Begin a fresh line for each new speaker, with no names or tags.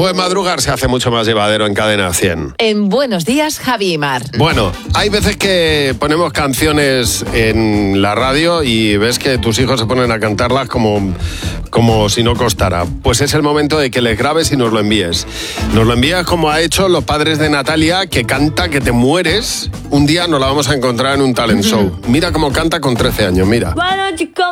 Pues madrugar se hace mucho más llevadero en Cadena 100.
En Buenos Días, Javi y Mar.
Bueno, hay veces que ponemos canciones en la radio y ves que tus hijos se ponen a cantarlas como si no costara. Pues es el momento de que les grabes y nos lo envíes. Nos lo envías como ha hecho los padres de Natalia, que canta que te mueres. Un día nos la vamos a encontrar en un talent show. Mira cómo canta con 13 años, mira.
Why don't you come